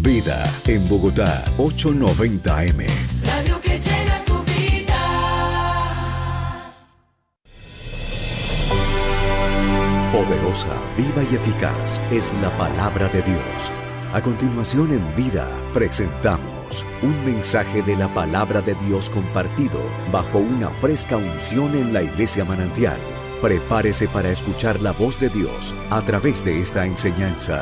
Vida en Bogotá, 890 AM. Radio que llena tu vida. Poderosa, viva y eficaz es la palabra de Dios. A continuación en Vida presentamos un mensaje de la palabra de Dios compartido bajo una fresca unción en la Iglesia Manantial. Prepárese para escuchar la voz de Dios a través de esta enseñanza.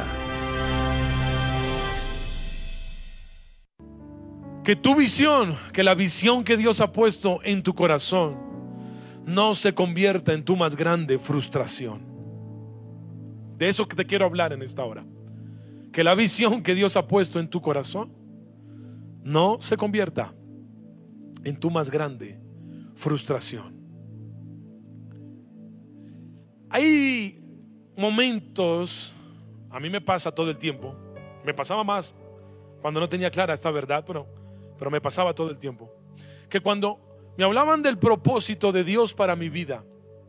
Que tu visión, que la visión que Dios ha puesto en tu corazón no se convierta en tu más grande frustración. De eso que te quiero hablar en esta hora. Que la visión que Dios ha puesto en tu corazón no se convierta en tu más grande frustración. Hay momentos, a mí me pasa todo el tiempo, me pasaba más cuando no tenía clara esta verdad, pero me pasaba todo el tiempo, que cuando me hablaban del propósito de Dios para mi vida,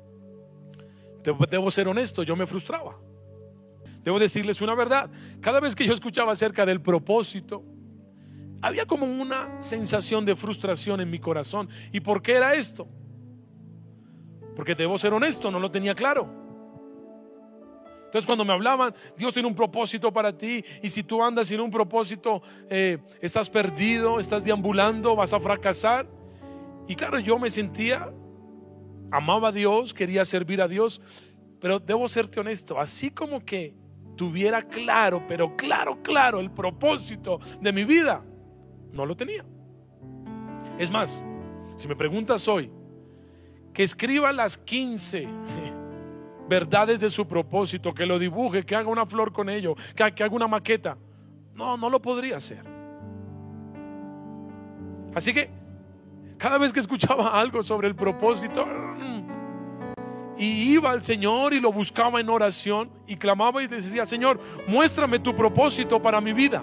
debo ser honesto, yo me frustraba. Debo decirles una verdad, cada vez que yo escuchaba acerca del propósito, había como una sensación de frustración en mi corazón. ¿Y por qué era esto? Porque debo ser honesto, no lo tenía claro. Entonces cuando me hablaban, Dios tiene un propósito para ti, y si tú andas sin un propósito, estás perdido, estás deambulando, vas a fracasar. Y claro, yo me sentía, amaba a Dios, quería servir a Dios, pero debo serte honesto, así como que tuviera claro, pero claro el propósito de mi vida, no lo tenía. Es más, si me preguntas hoy, que escriba las 15 verdades de su propósito, que lo dibuje, que haga una flor con ello, que haga una maqueta, no lo podría hacer. Así que cada vez que escuchaba algo sobre el propósito, y iba al Señor y lo buscaba en oración y clamaba y decía: Señor, muéstrame tu propósito para mi vida.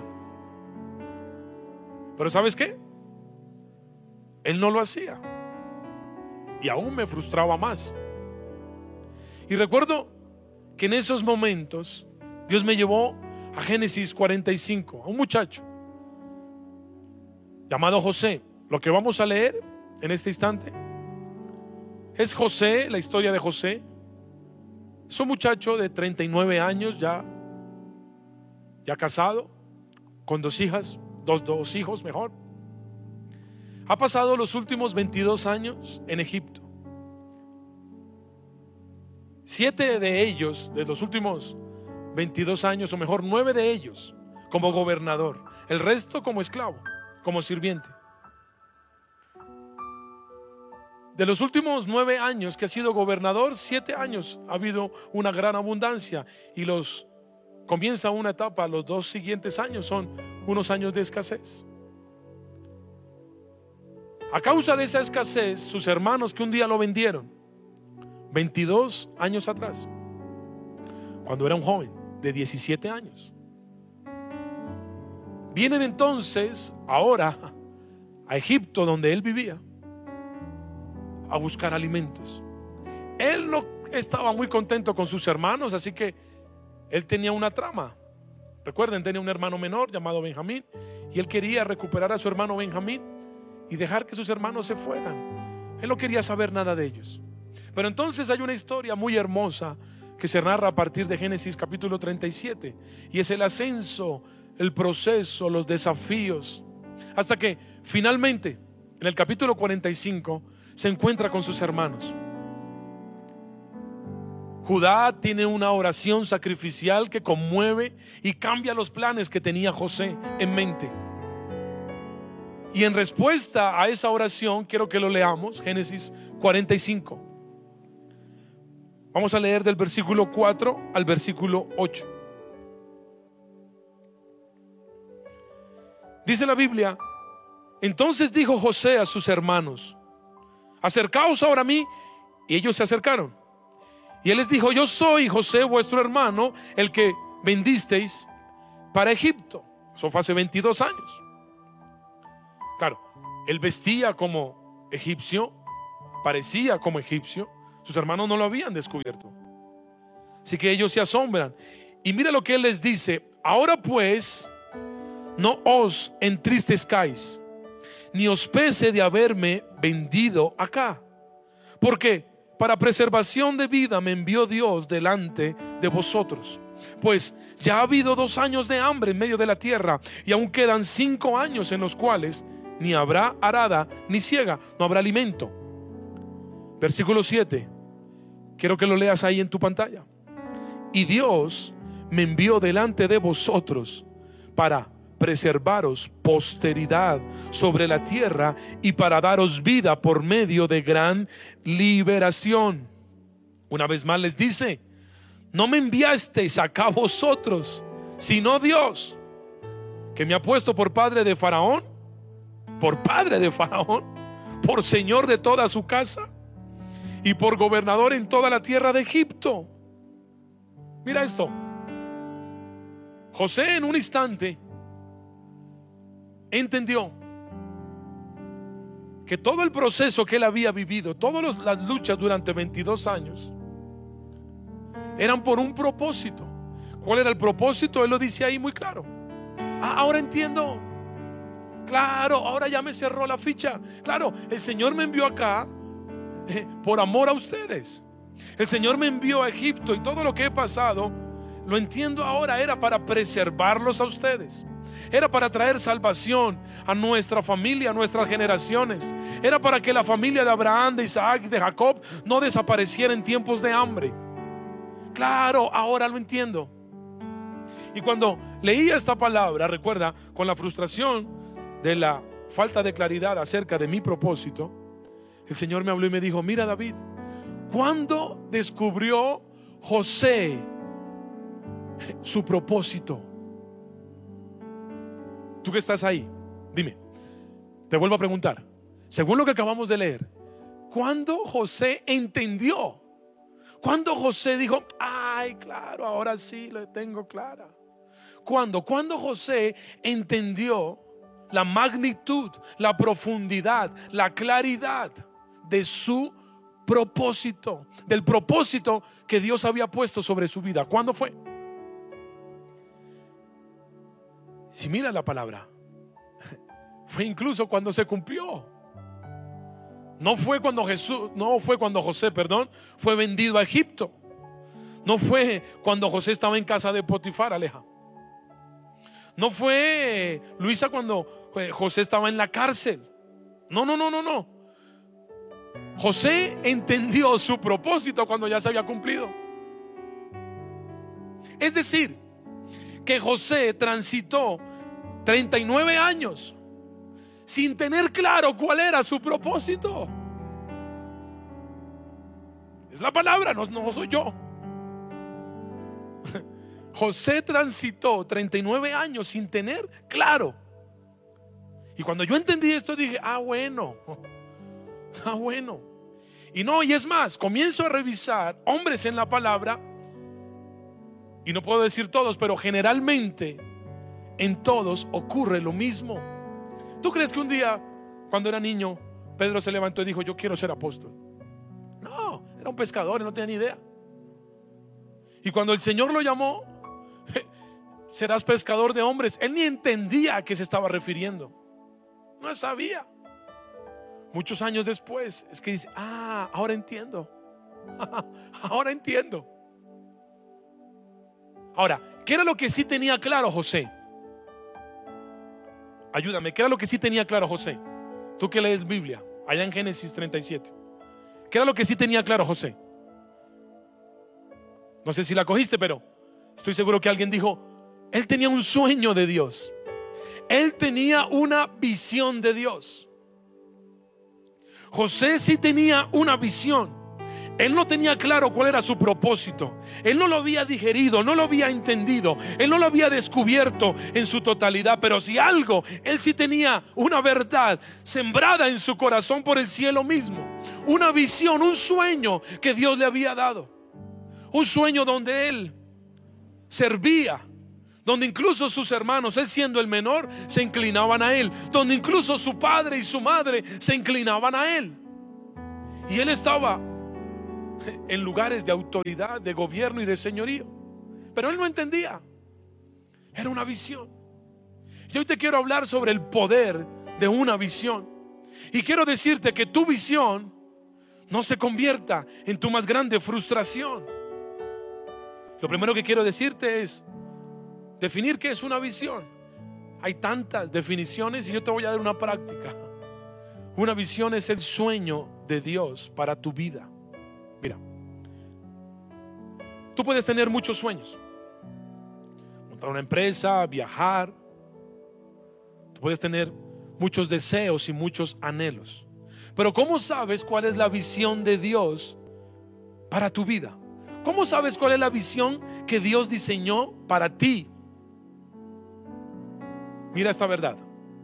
Pero ¿sabes qué? Él no lo hacía, y aún me frustraba más. Y recuerdo que en esos momentos Dios me llevó a Génesis 45, a un muchacho llamado José. Lo que vamos a leer en este instante es José, la historia de José. Es un muchacho de 39 años, ya casado, con dos hijas, dos hijos mejor. Ha pasado los últimos 22 años en Egipto. 7 de ellos, de los últimos 22 años, o mejor 9 de ellos como gobernador, el resto como esclavo, como sirviente. De los últimos 9 años que ha sido gobernador, 7 años ha habido una gran abundancia, y comienza una etapa. Los 2 siguientes años son unos años de escasez. A causa de esa escasez, sus hermanos, que un día lo vendieron 22 años atrás, cuando era un joven de 17 años, vienen entonces ahora a Egipto, donde él vivía, a buscar alimentos. Él no estaba muy contento con sus hermanos, así que él tenía una trama. Recuerden, tenía un hermano menor llamado Benjamín, y él quería recuperar a su hermano Benjamín y dejar que sus hermanos se fueran. Él no quería saber nada de ellos. Pero entonces hay una historia muy hermosa que se narra a partir de Génesis capítulo 37, y es el ascenso, el proceso, los desafíos, hasta que finalmente en el capítulo 45 se encuentra con sus hermanos. Judá tiene una oración sacrificial que conmueve y cambia los planes que tenía José en mente. Y en respuesta a esa oración, quiero que lo leamos, Génesis 45. Vamos a leer del versículo 4 al versículo 8. Dice la Biblia: entonces dijo José a sus hermanos: acercaos ahora a mí. Y ellos se acercaron, y él les dijo: yo soy José, vuestro hermano, el que vendisteis para Egipto. Eso fue hace 22 años. Claro, él vestía como egipcio, parecía como egipcio. Sus hermanos no lo habían descubierto, así que ellos se asombran. Y mira lo que él les dice: ahora pues, no os entristezcáis, ni os pese de haberme vendido acá, porque para preservación de vida me envió Dios delante de vosotros. Pues ya ha habido 2 años de hambre en medio de la tierra, y aún quedan 5 años en los cuales ni habrá arada ni siega, no habrá alimento. Versículo 7, quiero que lo leas ahí en tu pantalla. Y Dios me envió delante de vosotros para preservaros posteridad sobre la tierra y para daros vida por medio de gran liberación. Una vez más les dice: no me enviasteis acá vosotros, sino Dios, que me ha puesto por padre de Faraón, por señor de toda su casa y por gobernador en toda la tierra de Egipto. Mira esto. José en un instante entendió que todo el proceso que él había vivido, todas las luchas durante 22 años, eran por un propósito. ¿Cuál era el propósito? Él lo dice ahí muy claro. Ahora entiendo. Claro, ahora ya me cerró la ficha. Claro, el Señor me envió acá por amor a ustedes. El Señor me envió a Egipto, y todo lo que he pasado lo entiendo ahora. Era para preservarlos a ustedes. Era para traer salvación a nuestra familia, a nuestras generaciones. Era para que la familia de Abraham, de Isaac y de Jacob no desapareciera en tiempos de hambre. Claro, ahora lo entiendo. Y cuando leía esta palabra, recuerda, con la frustración de la falta de claridad acerca de mi propósito, el Señor me habló y me dijo: mira, David, ¿cuándo descubrió José su propósito? Tú que estás ahí, dime, te vuelvo a preguntar, según lo que acabamos de leer, ¿cuándo José entendió? ¿Cuándo José dijo: ay, claro, ahora sí lo tengo clara? ¿Cuándo José entendió la magnitud, la profundidad, la claridad de su propósito, del propósito que Dios había puesto sobre su vida? ¿Cuándo fue? Si mira la palabra, fue incluso cuando se cumplió. No fue cuando José fue vendido a Egipto. No fue cuando José estaba en casa de Potifar, Aleja. No fue, Luisa, cuando José estaba en la cárcel. No. José entendió su propósito cuando ya se había cumplido. Es decir, que José transitó 39 años sin tener claro cuál era su propósito. Es la palabra, no soy yo. José transitó 39 años sin tener claro. Y cuando yo entendí esto dije: bueno. Y es más, comienzo a revisar hombres en la palabra, y no puedo decir todos, pero generalmente en todos ocurre lo mismo. ¿Tú crees que un día, cuando era niño, Pedro se levantó y dijo: yo quiero ser apóstol? No, era un pescador y no tenía ni idea. Y cuando el Señor lo llamó: serás pescador de hombres, él ni entendía a qué se estaba refiriendo. No sabía. Muchos años después es que dice: ahora entiendo. Ahora entiendo. Ahora, ¿qué era lo que sí tenía claro José? Ayúdame, ¿qué era lo que sí tenía claro José? Tú que lees Biblia, allá en Génesis 37. ¿Qué era lo que sí tenía claro José? No sé si la cogiste, pero estoy seguro que alguien dijo: él tenía un sueño de Dios. Él tenía una visión de Dios. José sí tenía una visión. Él no tenía claro cuál era su propósito. Él no lo había digerido, no lo había entendido, él no lo había descubierto en su totalidad. Pero si algo, él sí tenía una verdad sembrada en su corazón por el cielo mismo. Una visión, un sueño que Dios le había dado. Un sueño donde él servía, donde incluso sus hermanos, él siendo el menor, se inclinaban a él, donde incluso su padre y su madre se inclinaban a él. Y él estaba en lugares de autoridad, de gobierno y de señorío, pero él no entendía. Era una visión. Y hoy te quiero hablar sobre el poder de una visión. Y quiero decirte que tu visión no se convierta en tu más grande frustración. Lo primero que quiero decirte es definir qué es una visión. Hay tantas definiciones y yo te voy a dar una práctica. Una visión es el sueño de Dios para tu vida. Mira, tú puedes tener muchos sueños: montar una empresa, viajar. Tú puedes tener muchos deseos y muchos anhelos. Pero ¿cómo sabes cuál es la visión de Dios para tu vida? ¿Cómo sabes cuál es la visión que Dios diseñó para ti? Mira esta verdad.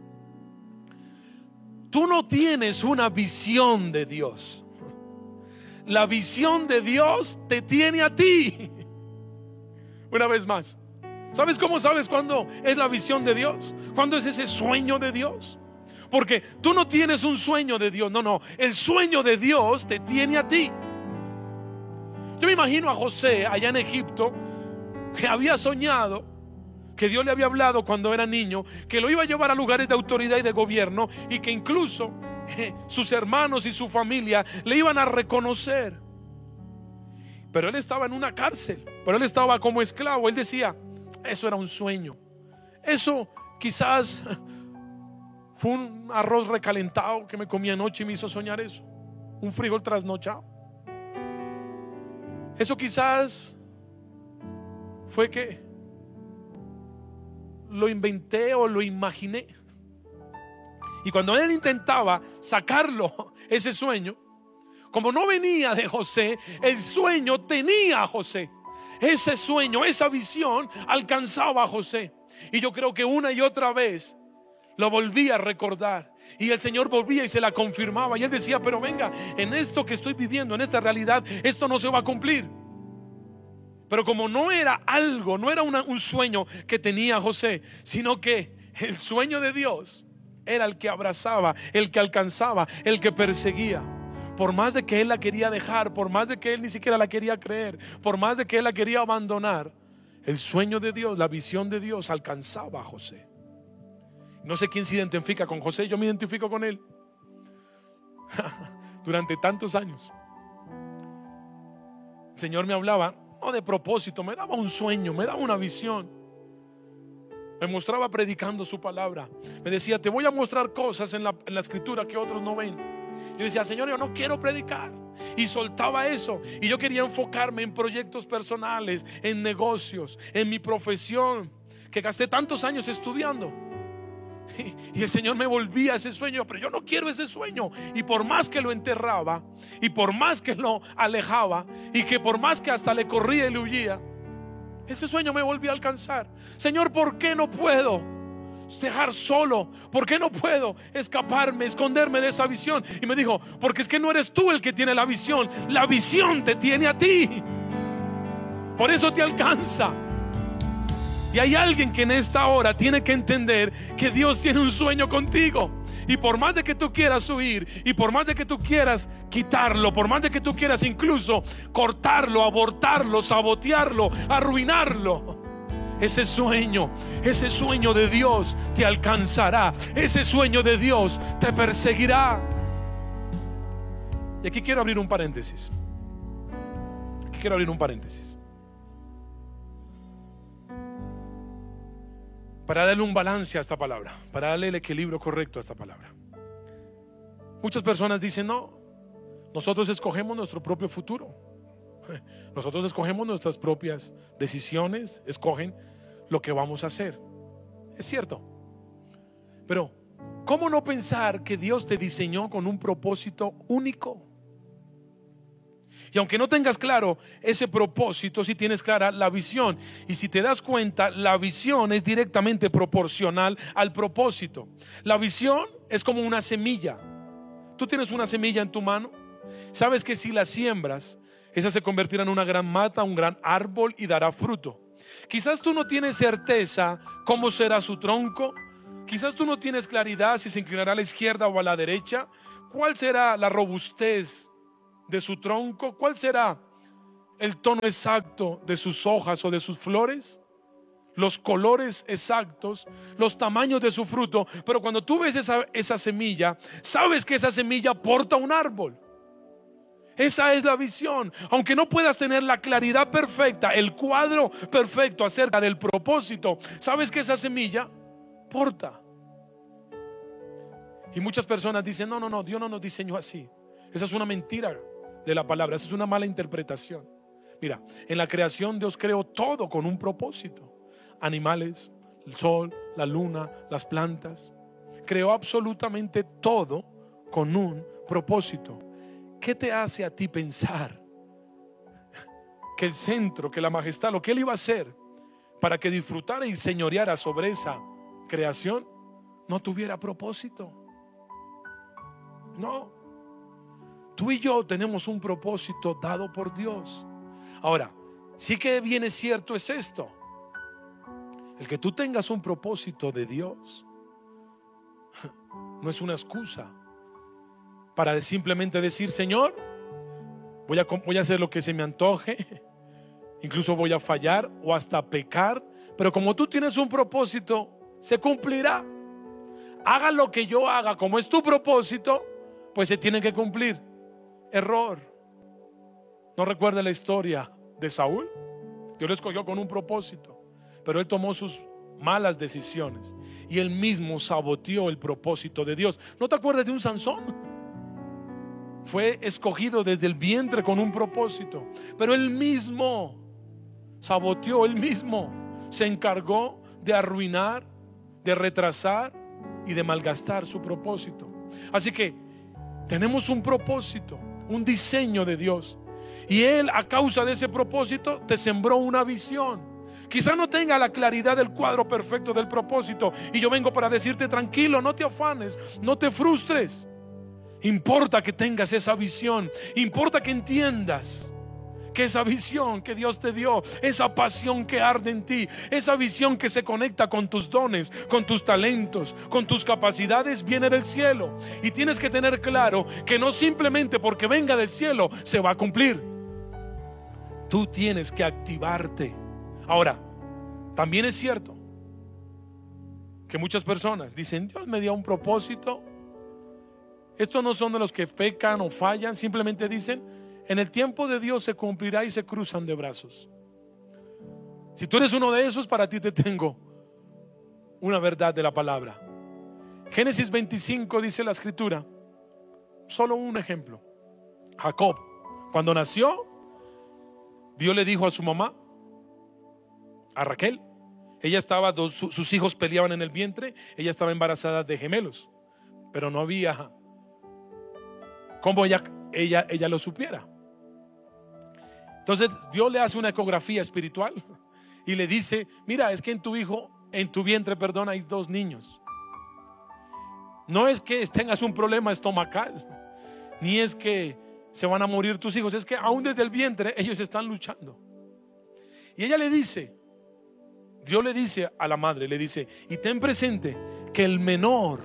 Tú no tienes una visión de Dios. La visión de Dios te tiene a ti. Una vez más, ¿sabes cómo sabes cuándo es la visión de Dios? ¿Cuándo es ese sueño de Dios? Porque tú no tienes un sueño de Dios. No, el sueño de Dios te tiene a ti. Yo me imagino a José allá en Egipto, que había soñado, que Dios le había hablado cuando era niño, que lo iba a llevar a lugares de autoridad y de gobierno, y que incluso sus hermanos y su familia le iban a reconocer. Pero él estaba en una cárcel, pero él estaba como esclavo. Él decía, eso era un sueño. Eso quizás fue un arroz recalentado que me comí anoche y me hizo soñar eso. Un frijol trasnochado. Eso quizás fue que lo inventé o lo imaginé. Y cuando él intentaba sacarlo, ese sueño, como no venía de José, el sueño tenía a José. Ese sueño, esa visión alcanzaba a José. Y yo creo que una y otra vez lo volvía a recordar, y el Señor volvía y se la confirmaba. Y él decía, pero venga, en esto que estoy viviendo, en esta realidad, esto no se va a cumplir. Pero como no era algo, no era un sueño que tenía José, sino que el sueño de Dios era el que abrazaba, el que alcanzaba, el que perseguía. Por más de que él la quería dejar, por más de que él ni siquiera la quería creer, por más de que él la quería abandonar, el sueño de Dios, la visión de Dios alcanzaba a José. No sé quién se identifica con José, yo me identifico con él. Durante tantos años el Señor me hablaba, no de propósito, me daba un sueño, me daba una visión. Me mostraba predicando su palabra. Me decía, te voy a mostrar cosas en la escritura que otros no ven. Yo decía, Señor, yo no quiero predicar. Y soltaba eso. Y yo quería enfocarme en proyectos personales, en negocios, en mi profesión, que gasté tantos años estudiando. Y el Señor me volvía a ese sueño, pero yo no quiero ese sueño. Y por más que lo enterraba, y por más que lo alejaba, y que por más que hasta le corría y le huía, ese sueño me volvía a alcanzar. Señor, ¿por qué no puedo dejar solo? ¿Por qué no puedo escaparme, esconderme de esa visión? Y me dijo, porque es que no eres tú el que tiene la visión te tiene a ti. Por eso te alcanza. Y hay alguien que en esta hora tiene que entender que Dios tiene un sueño contigo. Y por más de que tú quieras huir, y por más de que tú quieras quitarlo, por más de que tú quieras incluso cortarlo, abortarlo, sabotearlo, arruinarlo, ese sueño de Dios te alcanzará. Ese sueño de Dios te perseguirá. Y aquí quiero abrir un paréntesis. Para darle un balance a esta palabra, para darle el equilibrio correcto a esta palabra. Muchas personas dicen, no, nosotros escogemos nuestro propio futuro. Nosotros escogemos nuestras propias decisiones, escogen lo que vamos a hacer. Es cierto. Pero ¿cómo no pensar que Dios te diseñó con un propósito único? Y aunque no tengas claro ese propósito, sí tienes clara la visión. Y si te das cuenta, la visión es directamente proporcional al propósito. La visión es como una semilla. Tú tienes una semilla en tu mano. Sabes que si la siembras, esa se convertirá en una gran mata, un gran árbol y dará fruto. Quizás tú no tienes certeza cómo será su tronco. Quizás tú no tienes claridad si se inclinará a la izquierda o a la derecha. ¿Cuál será la robustez de su tronco? ¿Cuál será el tono exacto de sus hojas o de sus flores? los colores exactos, los tamaños de su fruto, pero cuando tú ves esa semilla, sabes que esa semilla porta un árbol. Esa es la visión. Aunque no puedas tener la claridad perfecta, el cuadro perfecto acerca del propósito, sabes que esa semilla porta. Y muchas personas dicen: no, Dios no nos diseñó así. Esa es una mentira de la palabra, esa es una mala interpretación. Mira, en la creación Dios creó todo con un propósito. Animales, el sol, la luna, las plantas. Creó absolutamente todo con un propósito. ¿Qué te hace a ti pensar que el centro, que la majestad, lo que Él iba a hacer para que disfrutara y señoreara sobre esa creación, no tuviera propósito? No. Tú y yo tenemos un propósito dado por Dios. Ahora, sí que bien es cierto es esto: el que tú tengas un propósito de Dios no es una excusa para simplemente decir: Señor, voy a hacer lo que se me antoje, incluso voy a fallar o hasta pecar, pero como tú tienes un propósito, se cumplirá. Haga lo que yo haga, como es tu propósito, pues se tiene que cumplir. Error. ¿No recuerda la historia de Saúl? Dios lo escogió con un propósito, pero él tomó sus malas decisiones y él mismo saboteó el propósito de Dios. ¿No te acuerdas de un Sansón? Fue escogido desde el vientre con un propósito, pero él mismo saboteó, él mismo se encargó de arruinar, de retrasar y de malgastar su propósito. Así que tenemos un propósito, un diseño de Dios, y Él, a causa de ese propósito, te sembró una visión. Quizá no tenga la claridad del cuadro perfecto del propósito, y yo vengo para decirte: tranquilo, no te afanes, no te frustres. Importa que tengas esa visión, importa que entiendas que esa visión que Dios te dio, esa pasión que arde en ti, esa visión que se conecta con tus dones, con tus talentos, con tus capacidades, viene del cielo. Y tienes que tener claro que no simplemente porque venga del cielo se va a cumplir. Tú tienes que activarte. Ahora, también es cierto que muchas personas dicen: Dios me dio un propósito. Estos no son de los que pecan o fallan, simplemente dicen: en el tiempo de Dios se cumplirá, y se cruzan de brazos. Si tú eres uno de esos, para ti te tengo una verdad de la palabra. Génesis 25 dice la escritura, solo un ejemplo: Jacob, cuando nació, Dios le dijo a su mamá, a Raquel, ella estaba, sus hijos peleaban en el vientre, ella estaba embarazada de gemelos, pero no había cómo ella lo supiera. Entonces Dios le hace una ecografía espiritual y le dice: mira, es que en tu vientre, hay 2 niños. No es que tengas un problema estomacal, ni es que se van a morir tus hijos, es que aún desde el vientre ellos están luchando. Y ella le dice, Dios le dice a la madre, le dice: y ten presente que el menor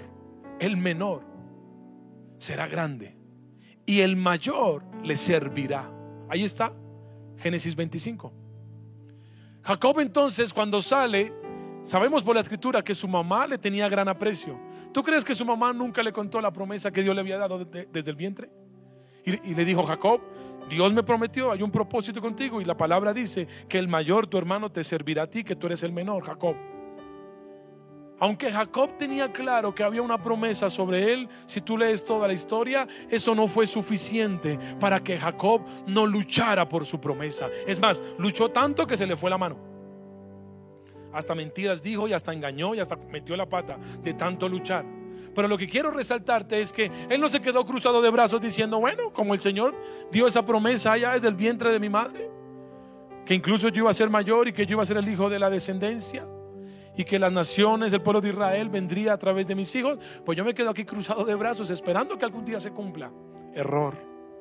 será grande y el mayor le servirá. Ahí está Génesis 25. Jacob entonces, cuando sale, sabemos por la escritura que su mamá le tenía gran aprecio. ¿Tú crees que su mamá nunca le contó la promesa que Dios le había dado desde el vientre? Y le dijo: Jacob, Dios me prometió, hay un propósito contigo, y la palabra dice que el mayor, tu hermano, te servirá a ti, que tú eres el menor, Jacob. Aunque Jacob tenía claro que había una promesa sobre él, si tú lees toda la historia, eso no fue suficiente para que Jacob no luchara por su promesa. Es más, luchó tanto que se le fue la mano. Hasta mentiras dijo, y hasta engañó, y hasta metió la pata de tanto luchar. Pero lo que quiero resaltarte es que él no se quedó cruzado de brazos diciendo: bueno, como el Señor dio esa promesa allá desde el vientre de mi madre, que incluso yo iba a ser mayor y que yo iba a ser el hijo de la descendencia, y que las naciones, el pueblo de Israel vendría a través de mis hijos, pues yo me quedo aquí cruzado de brazos esperando que algún día se cumpla. Error.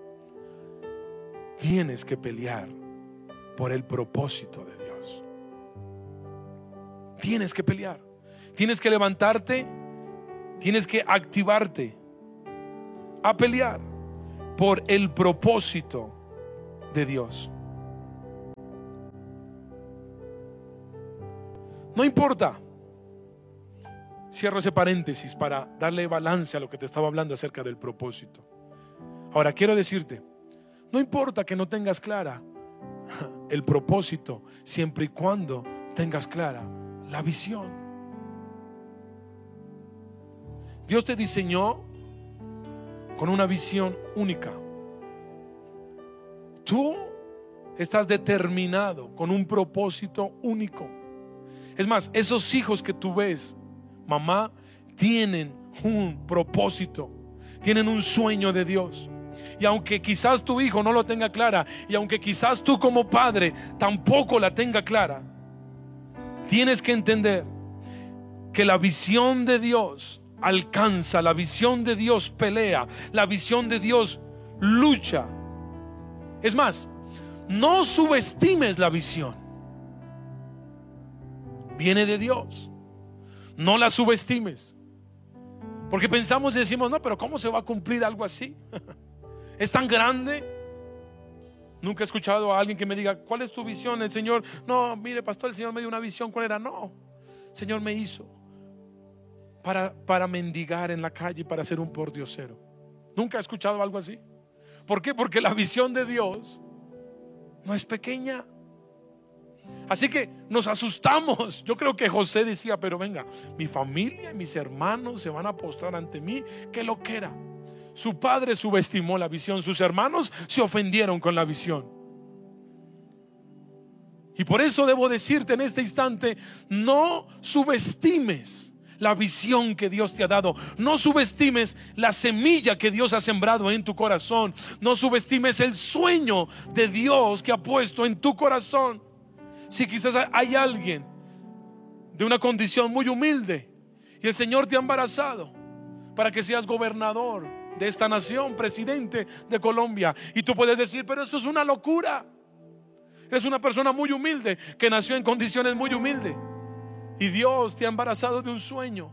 Tienes que pelear por el propósito de Dios. Tienes que pelear, tienes que levantarte, tienes que activarte a pelear por el propósito de Dios. No importa. Cierro ese paréntesis para darle balance a lo que te estaba hablando acerca del propósito. Ahora quiero decirte, no importa que no tengas clara el propósito, siempre y cuando tengas clara la visión. Dios te diseñó con una visión única. Tú estás determinado con un propósito único. Es más, esos hijos que tú ves, mamá, tienen un propósito, tienen un sueño de Dios. Y aunque quizás tu hijo no lo tenga clara, y aunque quizás tú como padre tampoco la tenga clara, tienes que entender que la visión de Dios alcanza, la visión de Dios pelea, la visión de Dios lucha. Es más, no subestimes la visión. Viene de Dios. No la subestimes. Porque pensamos y decimos, no, pero ¿cómo se va a cumplir algo así? Es tan grande. Nunca he escuchado a alguien que me diga, ¿cuál es tu visión? El Señor, no, mire pastor, el Señor me dio una visión. ¿Cuál era? No, el Señor me hizo para mendigar en la calle, para ser un pordiosero. Nunca he escuchado algo así. ¿Por qué? Porque la visión de Dios no es pequeña. Así que nos asustamos. Yo creo que José decía, pero venga, mi familia y mis hermanos se van a postrar ante mí. ¿Qué loquera? Su padre subestimó la visión, sus hermanos se ofendieron con la visión. Y por eso debo decirte en este instante, no subestimes la visión que Dios te ha dado. No subestimes la semilla que Dios ha sembrado en tu corazón. No subestimes el sueño de Dios que ha puesto en tu corazón. Si quizás hay alguien de una condición muy humilde y el Señor te ha embarazado para que seas gobernador de esta nación, presidente de Colombia, y tú puedes decir, pero eso es una locura. Eres una persona muy humilde que nació en condiciones muy humildes y Dios te ha embarazado de un sueño,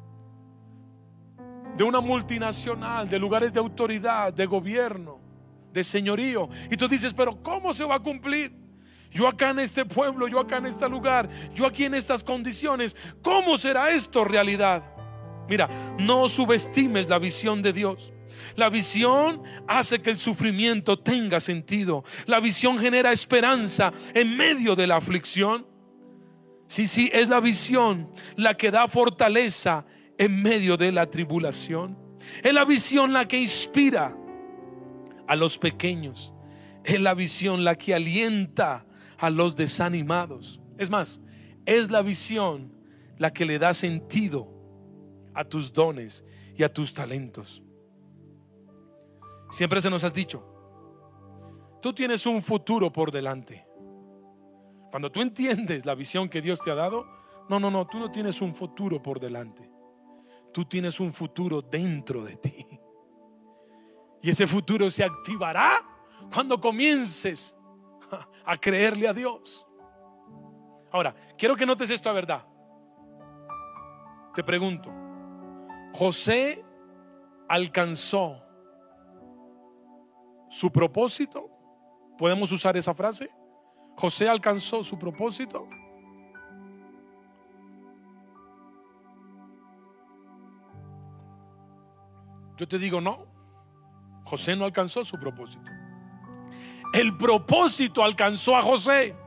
de una multinacional, de lugares de autoridad, de gobierno, de señorío, y tú dices, pero ¿cómo se va a cumplir? Yo acá en este pueblo, yo acá en este lugar, yo aquí en estas condiciones, ¿cómo será esto realidad? Mira, no subestimes la visión de Dios. La visión hace que el sufrimiento tenga sentido. La visión genera esperanza en medio de la aflicción. Sí, es la visión la que da fortaleza en medio de la tribulación. Es la visión la que inspira a los pequeños. Es la visión la que alienta a los desanimados. Es más, es la visión la que le da sentido a tus dones y a tus talentos. Siempre se nos ha dicho, tú tienes un futuro por delante. Cuando tú entiendes la visión que Dios te ha dado, no, tú no tienes un futuro por delante. Tú tienes un futuro dentro de ti. Y ese futuro se activará cuando comiences a creerle a Dios. Ahora, quiero que notes esta verdad. Te pregunto, ¿José alcanzó su propósito? ¿Podemos usar esa frase? ¿José alcanzó su propósito? Yo te digo no. José no alcanzó su propósito. El propósito alcanzó a José.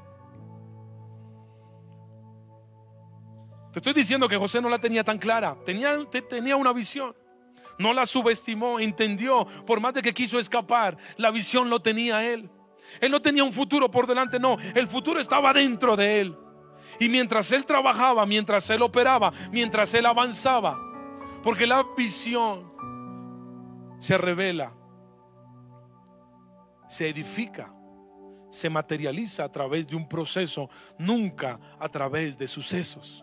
Te estoy diciendo que José no la tenía tan clara. Tenía una visión. No la subestimó, entendió. Por más de que quiso escapar, la visión lo tenía él. Él no tenía un futuro por delante, no. El futuro estaba dentro de él. Y mientras él trabajaba, mientras él operaba, mientras él avanzaba, porque la visión se revela, se edifica, se materializa a través de un proceso, nunca a través de sucesos.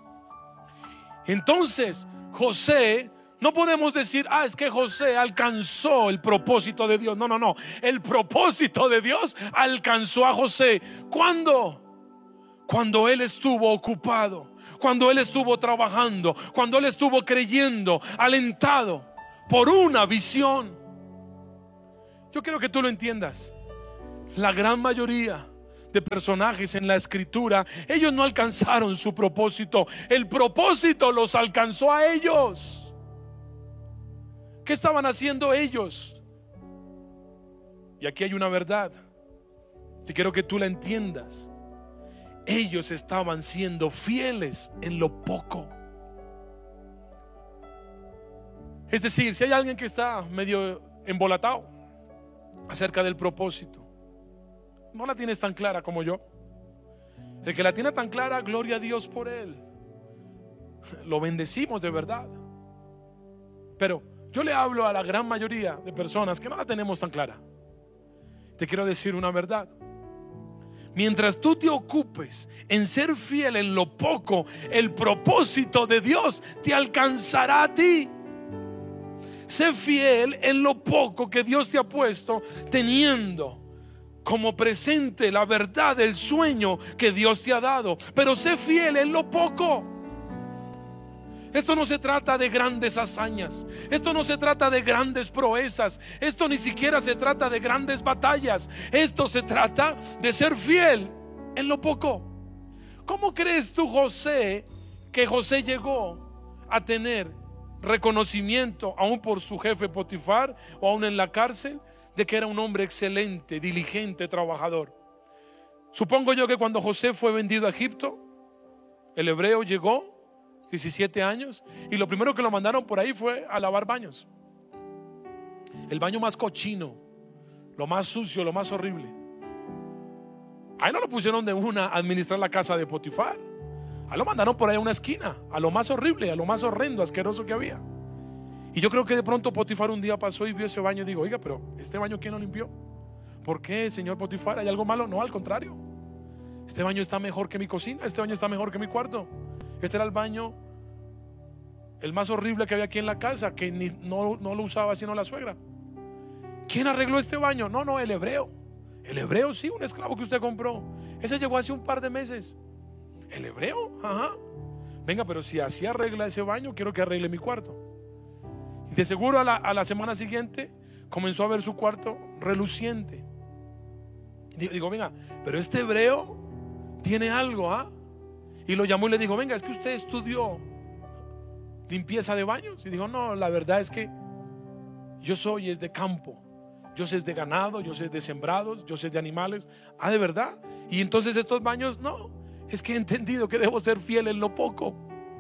Entonces José, no podemos decir, es que José alcanzó el propósito de Dios. No. El propósito de Dios alcanzó a José. ¿Cuándo? Cuando él estuvo ocupado, cuando él estuvo trabajando, cuando él estuvo creyendo, alentado por una visión. Yo quiero que tú lo entiendas. La gran mayoría de personajes en la escritura, ellos no alcanzaron su propósito. El propósito los alcanzó a ellos. ¿Qué estaban haciendo ellos? Y aquí hay una verdad, y quiero que tú la entiendas. Ellos estaban siendo fieles en lo poco. Es decir, si hay alguien que está medio embolatado acerca del propósito, no la tienes tan clara como yo. El que la tiene tan clara, gloria a Dios por él. Lo bendecimos de verdad. Pero yo le hablo a la gran mayoría de personas que no la tenemos tan clara. Te quiero decir una verdad. Mientras tú te ocupes en ser fiel en lo poco, el propósito de Dios te alcanzará a ti. Sé fiel en lo poco que Dios te ha puesto, teniendo como presente la verdad del sueño que Dios te ha dado. Pero sé fiel en lo poco. Esto no se trata de grandes hazañas. Esto no se trata de grandes proezas. Esto ni siquiera se trata de grandes batallas. Esto se trata de ser fiel en lo poco. ¿Cómo crees tú, José, que José llegó a tener reconocimiento aún por su jefe Potifar o aún en la cárcel, de que era un hombre excelente, diligente, trabajador? Supongo yo que cuando José fue vendido a Egipto, el hebreo llegó 17 años y lo primero que lo mandaron por ahí fue a lavar baños. El baño más cochino, lo más sucio, lo más horrible. Ahí no lo pusieron de una a administrar la casa de Potifar. Ahí lo mandaron por ahí a una esquina, a lo más horrible, a lo más horrendo, asqueroso que había. Y yo creo que de pronto Potifar un día pasó y vio ese baño y dijo: oiga, pero ¿este baño quién lo limpió? ¿Por qué, señor Potifar? ¿Hay algo malo? No, al contrario. Este baño está mejor que mi cocina, este baño está mejor que mi cuarto. Este era el baño, el más horrible que había aquí en la casa, que no lo usaba sino la suegra. ¿Quién arregló este baño? No, el hebreo. El hebreo, sí, un esclavo que usted compró. Ese llegó hace un par de meses. ¿El hebreo? Ajá. Venga, pero si así arregla ese baño, quiero que arregle mi cuarto. Y de seguro a la semana siguiente comenzó a ver su cuarto reluciente. Digo, venga, pero este hebreo tiene algo, ¿ah? Y lo llamó y le dijo: venga, es que usted estudió limpieza de baños. Y dijo: no, la verdad es que yo soy es de campo, yo sé es de ganado, yo sé es de sembrados, yo sé de animales. Ah, ¿de verdad? Y entonces estos baños, no, es que he entendido que debo ser fiel en lo poco.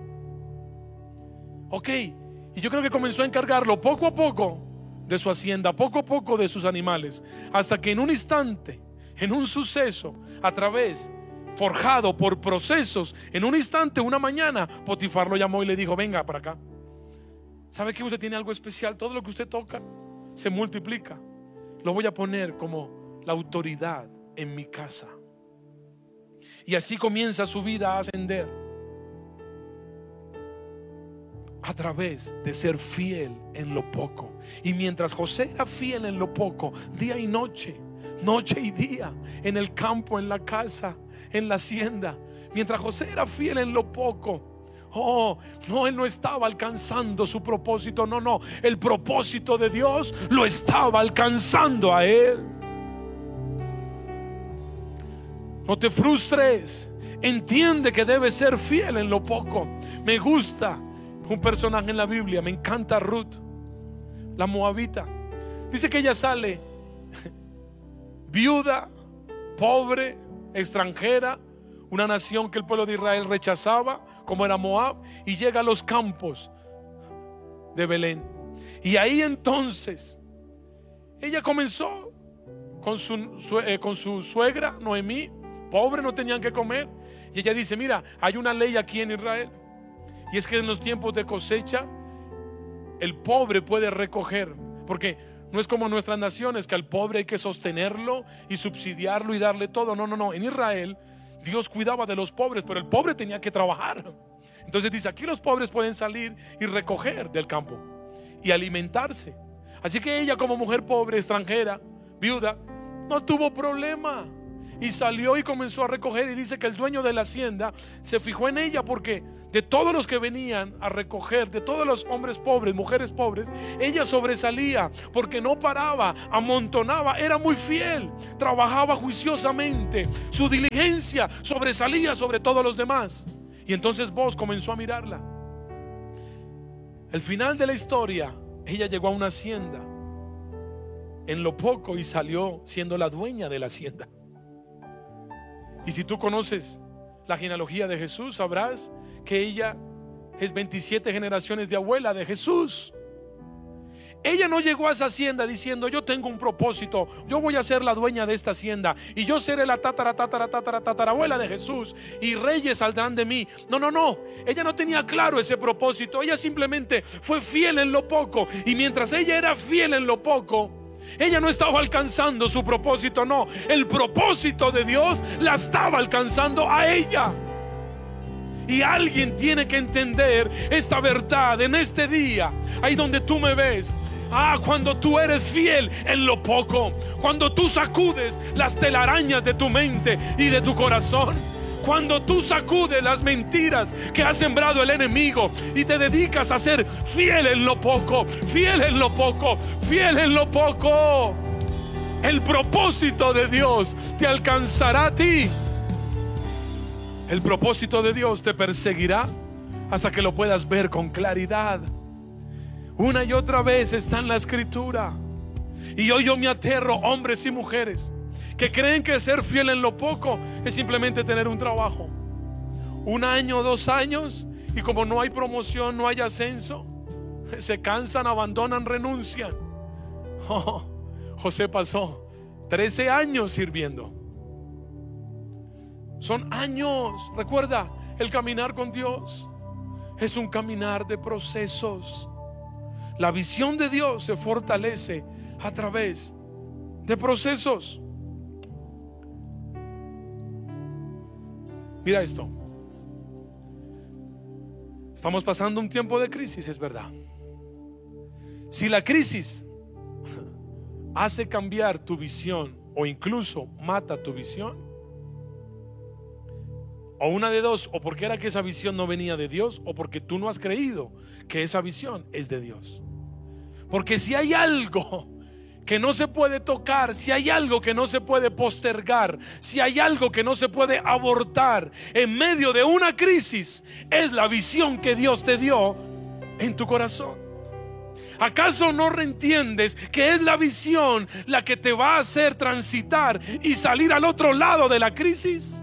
Ok, y yo creo que comenzó a encargarlo poco a poco de su hacienda, poco a poco de sus animales, hasta que en un instante, en un suceso, a través, forjado por procesos, en un instante, una mañana, Potifar lo llamó y le dijo: venga para acá. ¿Sabe que usted tiene algo especial? Todo lo que usted toca se multiplica. Lo voy a poner como la autoridad en mi casa. Y así comienza su vida a ascender, a través de ser fiel en lo poco. Y mientras José era fiel en lo poco, día y noche, noche y día, en el campo, en la casa, en la hacienda, mientras José era fiel en lo poco, no, él no estaba alcanzando su propósito. No, el propósito de Dios lo estaba alcanzando a él. No te frustres, entiende que debes ser fiel en lo poco. Me gusta un personaje en la Biblia, me encanta Ruth, la moabita. Dice que ella sale viuda, pobre, extranjera, una nación que el pueblo de Israel rechazaba, como era Moab, y llega a los campos de Belén. Y ahí entonces ella comenzó con su suegra Noemí, pobre, no tenían que comer. Y ella dice: mira, hay una ley aquí en Israel, y es que en los tiempos de cosecha el pobre puede recoger, porque no es como nuestras naciones, que al pobre hay que sostenerlo y subsidiarlo y darle todo. No, en Israel Dios cuidaba de los pobres, pero el pobre tenía que trabajar. Entonces dice: aquí los pobres pueden salir y recoger del campo y alimentarse. Así que ella, como mujer pobre, extranjera, viuda, no tuvo problema. y salió y comenzó a recoger. Y dice que el dueño de la hacienda se fijó en ella, porque de todos los que venían a recoger, de todos los hombres pobres, mujeres pobres, ella sobresalía, porque no paraba, amontonaba, era muy fiel, trabajaba juiciosamente, su diligencia sobresalía sobre todos los demás. Y entonces Booz comenzó a mirarla. El final de la historia, ella llegó a una hacienda en lo poco y salió siendo la dueña de la hacienda. Y si tú conoces la genealogía de Jesús, sabrás que ella es 27 generaciones de abuela de Jesús. Ella no llegó a esa hacienda diciendo: yo tengo un propósito, yo voy a ser la dueña de esta hacienda y yo seré la tatarabuela de Jesús y reyes saldrán de mí. No, no, no. Ella no tenía claro ese propósito. Ella simplemente fue fiel en lo poco, y mientras ella era fiel en lo poco, ella no estaba alcanzando su propósito. No, el propósito de Dios la estaba alcanzando a ella. Y alguien tiene que entender esta verdad en este día, ahí donde tú me ves. Cuando tú eres fiel en lo poco, cuando tú sacudes las telarañas de tu mente y de tu corazón, cuando tú sacudes las mentiras que ha sembrado el enemigo y te dedicas a ser fiel en lo poco, fiel en lo poco, fiel en lo poco, el propósito de Dios te alcanzará a ti. El propósito de Dios te perseguirá hasta que lo puedas ver con claridad. Una y otra vez está en la escritura. Y hoy yo me aterro, hombres y mujeres que creen que ser fiel en lo poco es simplemente tener un trabajo, 1 año, 2 años, y como no hay promoción, no hay ascenso, se cansan, abandonan, renuncian. José pasó 13 años sirviendo. Son años. Recuerda, el caminar con Dios es un caminar de procesos. La visión de Dios se fortalece a través de procesos. Mira esto. Estamos pasando un tiempo de crisis, es verdad. Si la crisis hace cambiar tu visión o incluso mata tu visión, o una de dos: o porque era que esa visión no venía de Dios, o porque tú no has creído que esa visión es de Dios. Porque si hay algo que no se puede tocar, si hay algo que no se puede postergar, si hay algo que no se puede abortar en medio de una crisis, es la visión que Dios te dio en tu corazón. ¿Acaso no entiendes que es la visión la que te va a hacer transitar y salir al otro lado de la crisis?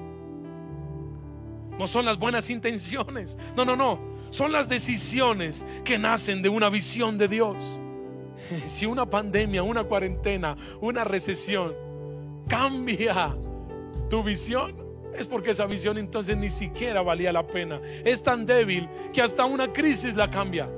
No son las buenas intenciones, no, no, no. Son las decisiones que nacen de una visión de Dios. Si una pandemia, una cuarentena, una recesión cambia tu visión, es porque esa visión entonces ni siquiera valía la pena. Es tan débil que hasta una crisis la cambia.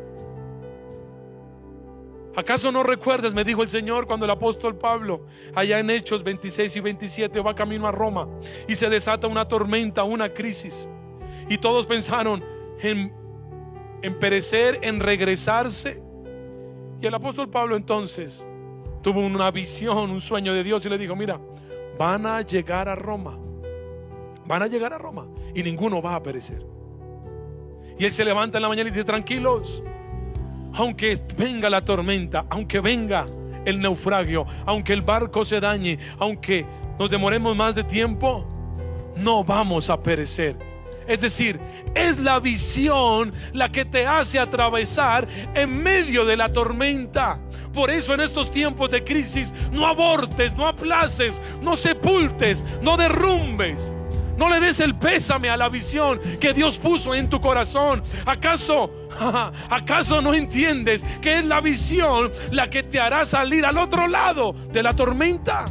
¿Acaso no recuerdas? Me dijo el Señor cuando el apóstol Pablo, allá en Hechos 26 y 27, va camino a Roma y se desata una tormenta, una crisis, y todos pensaron en perecer, en regresarse. Y el apóstol Pablo entonces tuvo una visión, un sueño de Dios, y le dijo: mira, van a llegar a Roma, van a llegar a Roma y ninguno va a perecer. Y él se levanta en la mañana y dice: tranquilos, aunque venga la tormenta, aunque venga el naufragio, aunque el barco se dañe, aunque nos demoremos más de tiempo, no vamos a perecer. Es decir, es la visión la que te hace atravesar en medio de la tormenta. Por eso en estos tiempos de crisis, no abortes, no aplaces, no sepultes, no derrumbes, no le des el pésame a la visión que Dios puso en tu corazón. ¿Acaso no entiendes que es la visión la que te hará salir al otro lado de la tormenta?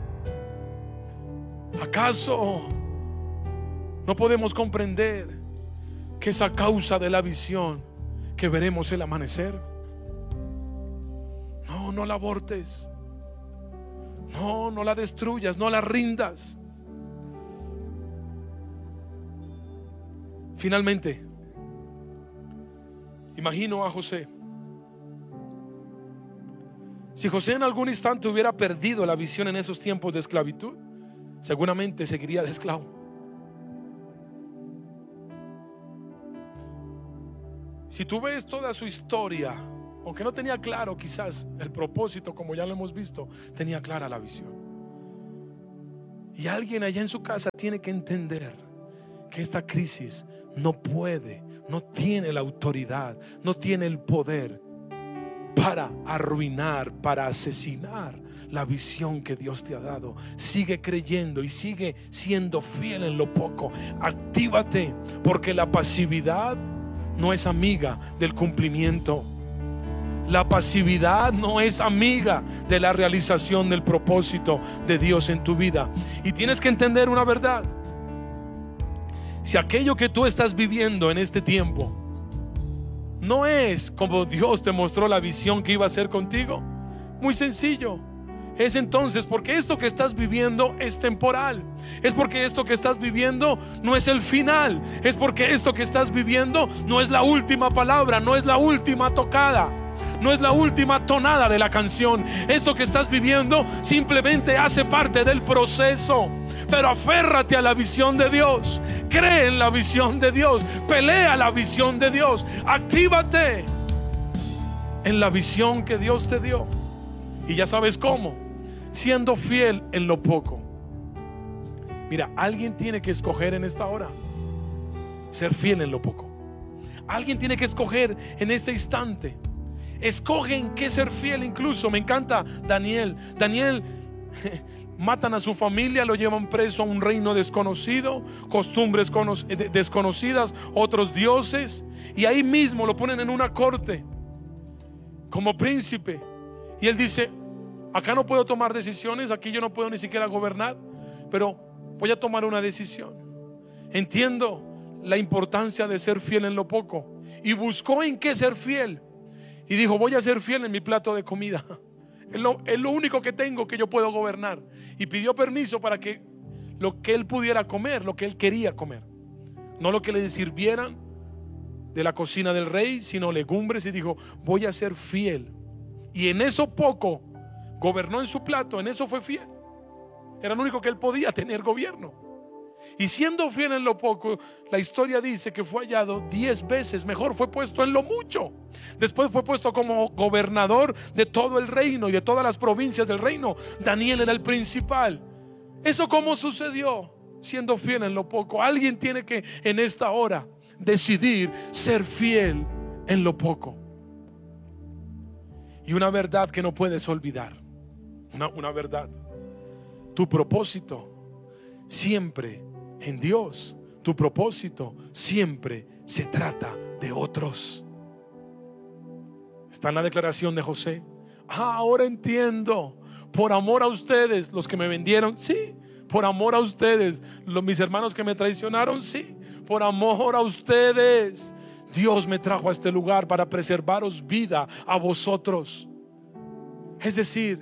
¿Acaso no podemos comprender que es a causa de la visión que veremos el amanecer? No, no la abortes. No, no la destruyas, no la rindas. Finalmente, imagino a José. Si José en algún instante hubiera perdido la visión en esos tiempos de esclavitud, seguramente seguiría de esclavo. Si tú ves toda su historia, aunque no tenía claro quizás el propósito, como ya lo hemos visto, tenía clara la visión. Y alguien allá en su casa tiene que entender que esta crisis no puede, no tiene la autoridad, no tiene el poder para arruinar, para asesinar la visión que Dios te ha dado. Sigue creyendo y sigue siendo fiel en lo poco. Actívate, porque la pasividad no es amiga del cumplimiento. La pasividad no es amiga de la realización del propósito de Dios en tu vida. Y tienes que entender una verdad: si aquello que tú estás viviendo en este tiempo no es como Dios te mostró la visión que iba a hacer contigo, muy sencillo, es entonces porque esto que estás viviendo es temporal. Es porque esto que estás viviendo no es el final. Es porque esto que estás viviendo no es la última palabra, no es la última tocada, no es la última tonada de la canción. Esto que estás viviendo simplemente hace parte del proceso. Pero aférrate a la visión de Dios, cree en la visión de Dios, pelea la visión de Dios, actívate en la visión que Dios te dio. Y ya sabes cómo: siendo fiel en lo poco. Mira, alguien tiene que escoger en esta hora ser fiel en lo poco. Alguien tiene que escoger en este instante. Escoge en qué ser fiel. Incluso me encanta Daniel. Matan a su familia, lo llevan preso a un reino desconocido, costumbres desconocidas, otros dioses, y ahí mismo lo ponen en una corte como príncipe. Y él dice: acá no puedo tomar decisiones, aquí yo no puedo ni siquiera gobernar, pero voy a tomar una decisión. Entiendo la importancia de ser fiel en lo poco. Y buscó en qué ser fiel. Y dijo: voy a ser fiel en mi plato de comida. Es lo único que tengo que yo puedo gobernar. Y pidió permiso para que lo que él pudiera comer, lo que él quería comer, no lo que le sirvieran de la cocina del rey, sino legumbres. Y dijo: voy a ser fiel. Y en eso poco gobernó en su plato, en eso fue fiel. Era lo único que él podía tener gobierno. Y siendo fiel en lo poco, la historia dice que fue hallado 10 veces mejor. Fue puesto en lo mucho. Después fue puesto como gobernador de todo el reino y de todas las provincias del reino. Daniel era el principal. ¿Eso cómo sucedió? Siendo fiel en lo poco. Alguien tiene que en esta hora decidir ser fiel en lo poco. Y una verdad que no puedes olvidar, una verdad: tu propósito siempre en Dios, tu propósito siempre se trata de otros. Está en la declaración de José: ahora entiendo, por amor a ustedes, los que me vendieron, sí, por amor a ustedes, mis hermanos que me traicionaron, sí, por amor a ustedes, Dios me trajo a este lugar para preservaros vida a vosotros. Es decir,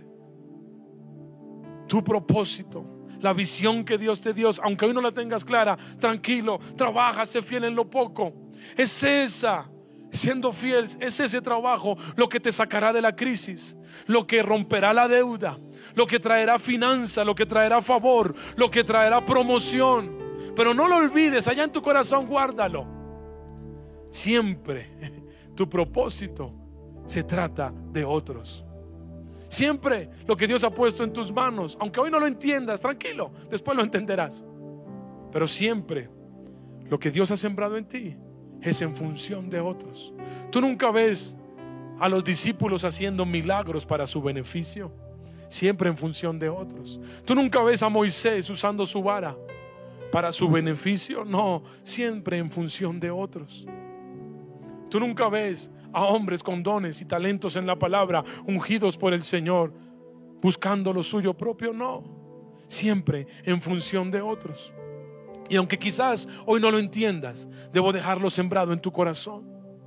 tu propósito, la visión que Dios te dio, aunque hoy no la tengas clara, tranquilo, trabaja, sé fiel en lo poco. Es esa, siendo fiel, es ese trabajo lo que te sacará de la crisis, lo que romperá la deuda, lo que traerá finanza, lo que traerá favor, lo que traerá promoción. Pero no lo olvides, allá en tu corazón guárdalo. Siempre tu propósito se trata de otros. Siempre lo que Dios ha puesto en tus manos, aunque hoy no lo entiendas, tranquilo, después lo entenderás. Pero siempre lo que Dios ha sembrado en ti es en función de otros. Tú nunca ves a los discípulos haciendo milagros para su beneficio, siempre en función de otros. Tú nunca ves a Moisés usando su vara para su beneficio, no, siempre en función de otros. Tú nunca ves a hombres con dones y talentos en la palabra, ungidos por el Señor, buscando lo suyo propio, no, siempre en función de otros. Y aunque quizás hoy no lo entiendas, debo dejarlo sembrado en tu corazón.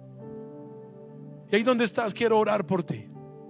Y ahí donde estás, quiero orar por ti.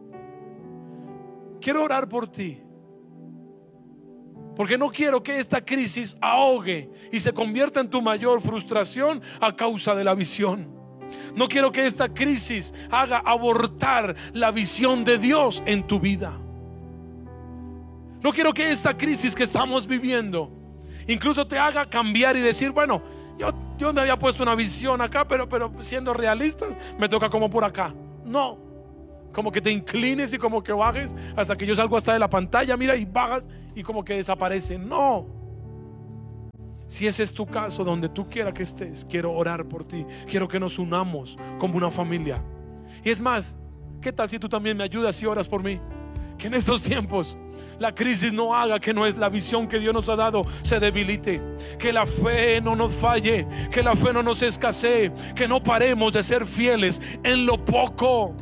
Quiero orar por ti, porque no quiero que esta crisis ahogue y se convierta en tu mayor frustración a causa de la visión. No quiero que esta crisis haga abortar la visión de Dios en tu vida. No quiero que esta crisis que estamos viviendo incluso te haga cambiar y decir, bueno, yo me había puesto una visión acá, pero siendo realistas, me toca como por acá. No, como que te inclines y como que bajes hasta que yo salgo hasta de la pantalla, mira, y bajas y como que desaparece. No. Si ese es tu caso, donde tú quieras que estés, quiero orar por ti. Quiero que nos unamos como una familia. Y es más, ¿qué tal si tú también me ayudas y oras por mí? Que en estos tiempos la crisis no haga que no es la visión que Dios nos ha dado se debilite, que la fe no nos falle, que la fe no nos escasee, que no paremos de ser fieles en lo poco.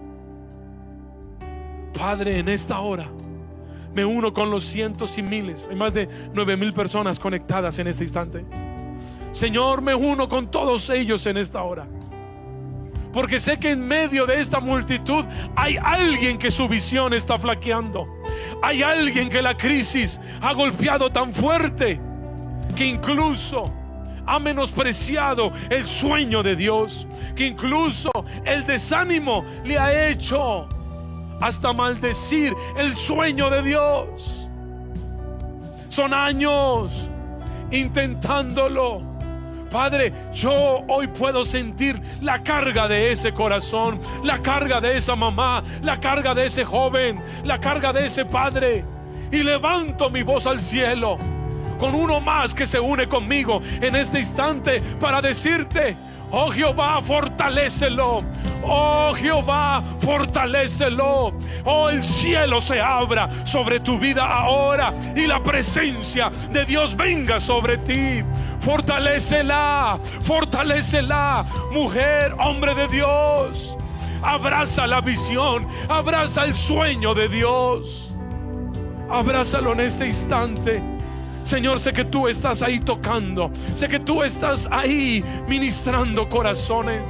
Padre, en esta hora me uno con los cientos y miles, hay más de 9,000 personas conectadas en este instante. Señor, me uno con todos ellos en esta hora, porque sé que en medio de esta multitud hay alguien que su visión está flaqueando. Hay alguien que la crisis ha golpeado tan fuerte que incluso ha menospreciado el sueño de Dios, que incluso el desánimo le ha hecho hasta maldecir el sueño de Dios. Son años intentándolo. Padre, yo hoy puedo sentir la carga de ese corazón, la carga de esa mamá, la carga de ese joven, la carga de ese padre, y levanto mi voz al cielo con uno más que se une conmigo en este instante para decirte: oh Jehová, fortalécelo. Oh Jehová, fortalécelo. Oh, el cielo se abra sobre tu vida ahora y la presencia de Dios venga sobre ti. Fortalécela, fortalécela, mujer, hombre de Dios. Abraza la visión, abraza el sueño de Dios. Abrázalo en este instante. Señor, sé que tú estás ahí tocando, sé que tú estás ahí ministrando corazones.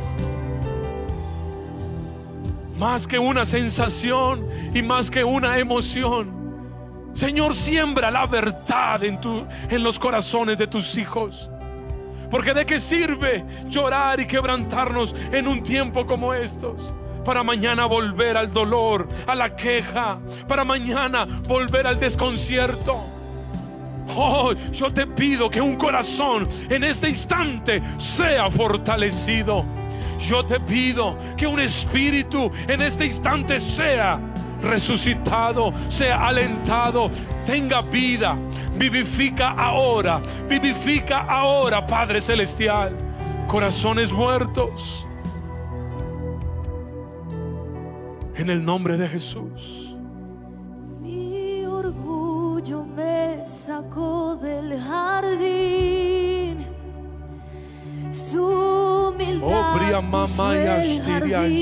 Más que una sensación y más que una emoción, Señor, siembra la verdad en los corazones de tus hijos. Porque ¿de qué sirve llorar y quebrantarnos en un tiempo como estos? Para mañana volver al dolor, a la queja, para mañana volver al desconcierto. Oh, yo te pido que un corazón en este instante sea fortalecido. Yo te pido que un espíritu en este instante sea resucitado, sea alentado, tenga vida. Vivifica ahora, Padre Celestial, corazones muertos, en el nombre de Jesús. Mi orgullo me sacó del jardín, su humildad puso el jardín.